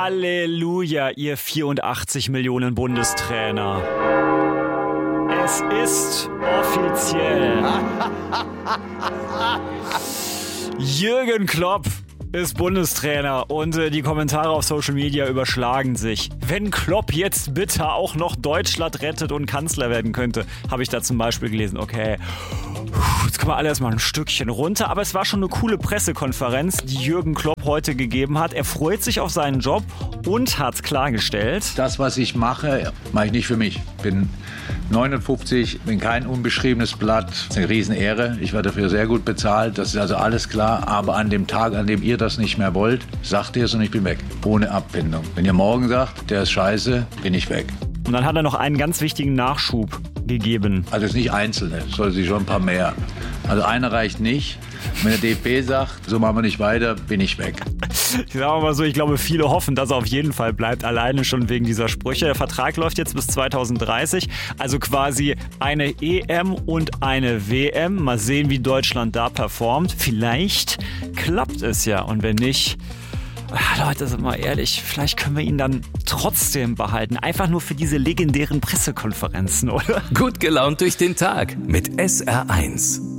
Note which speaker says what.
Speaker 1: Halleluja, ihr 84 Millionen Bundestrainer. Es ist offiziell. Jürgen Klopp ist Bundestrainer und die Kommentare auf Social Media überschlagen sich. Wenn Klopp jetzt bitte auch noch Deutschland rettet und Kanzler werden könnte, habe ich da zum Beispiel gelesen, okay, jetzt kommen wir alle erstmal ein Stückchen runter, aber es war schon eine coole Pressekonferenz, die Jürgen Klopp heute gegeben hat. Er freut sich auf seinen Job und hat klargestellt:
Speaker 2: Das, was ich mache, mache ich nicht für mich. Bin 59, bin kein unbeschriebenes Blatt. Das ist eine Riesenehre. Ich werde dafür sehr gut bezahlt. Das ist also alles klar. Aber an dem Tag, an dem ihr das nicht mehr wollt, sagt ihr es und ich bin weg. Ohne Abfindung. Wenn ihr morgen sagt, der ist scheiße, bin ich weg.
Speaker 1: Und dann hat er noch einen ganz wichtigen Nachschub gegeben.
Speaker 2: Also es ist nicht Einzelne, es soll sich schon ein paar mehr. Also einer reicht nicht. Wenn der DFB sagt, so machen wir nicht weiter, bin ich weg.
Speaker 1: Ich sage mal so, ich glaube, viele hoffen, dass er auf jeden Fall bleibt, alleine schon wegen dieser Sprüche. Der Vertrag läuft jetzt bis 2030, also quasi eine EM und eine WM. Mal sehen, wie Deutschland da performt. Vielleicht klappt es ja, und wenn nicht, Leute, sind mal ehrlich, vielleicht können wir ihn dann trotzdem behalten. Einfach nur für diese legendären Pressekonferenzen, oder?
Speaker 3: Gut gelaunt durch den Tag mit SR1.